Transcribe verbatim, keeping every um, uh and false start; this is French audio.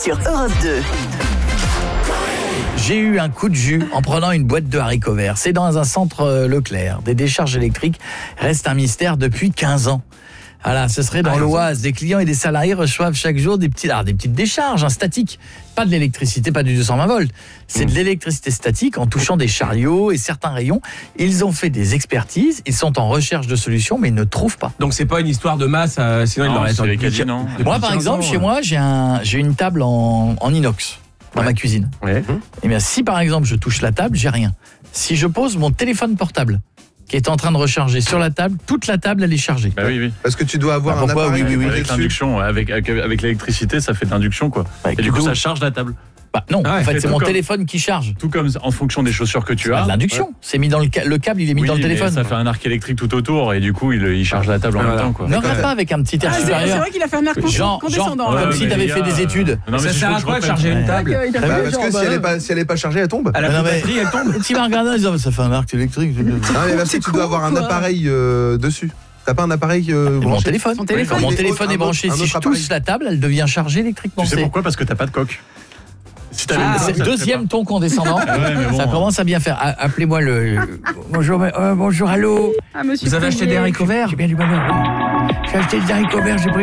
sur Europe deux. J'ai eu un coup de jus en prenant une boîte de haricots verts. C'est dans un centre Leclerc. Des décharges électriques restent un mystère depuis quinze ans. Voilà, ce serait dans ah, l'Oise. Des clients et des salariés reçoivent chaque jour des, petits, alors des petites décharges hein, statiques. Pas de l'électricité, pas du deux cent vingt volts. C'est mmh. de l'électricité statique en touchant des chariots et certains rayons. Ils ont fait des expertises, ils sont en recherche de solutions, mais ils ne trouvent pas. Donc c'est pas une histoire de masse, euh, sinon non, il l'aurait été non. Moi, par exemple, ans, chez ouais. moi, j'ai, un, j'ai une table en, en inox dans ouais. ma cuisine. Ouais. Et bien, si par exemple je touche la table, j'ai rien. Si je pose mon téléphone portable, qui est en train de recharger sur la table, toute la table elle est chargée. Bah oui, oui. Parce que tu dois avoir bah, un appareil oui, oui, oui, avec l'induction, avec, avec, avec l'électricité, ça fait de l'induction quoi. Bah, et du coup, coup ça charge la table. Bah non, ah ouais, en fait c'est mon comme, téléphone qui charge. Tout comme en fonction des chaussures que tu c'est as. Pas de l'induction, ouais. c'est mis dans le, ca- le câble, il est mis oui, dans le téléphone. Ça fait un arc électrique tout autour et du coup il, il charge la table en voilà. même temps quoi. Ne regarde pas avec un petit air ah, supérieur. C'est vrai qu'il a fait un air genre, condescendant. Genre, comme si tu avais fait des études. Non, mais ça sert à quoi de charger une table ? Parce que si elle est pas si elle est pas chargée, elle tombe. À la batterie, elle tombe. Tu vas regarder, ça fait un arc électrique. Non mais parce que tu dois avoir un appareil dessus. T'as pas un appareil euh, Mon téléphone. Mon téléphone, Mon téléphone est branché. Si je touche la table, elle devient chargée électriquement. Tu sais pourquoi ? Parce que t'as pas de coque. Si ah, c'est le deuxième ton condescendant. Ouais, bon, ça commence à bien faire. Appelez-moi le. Bonjour, euh, bonjour, allô. Ah, Vous avez acheté des haricots verts ? J'ai bien du bonheur. J'ai acheté des haricots verts. J'ai pris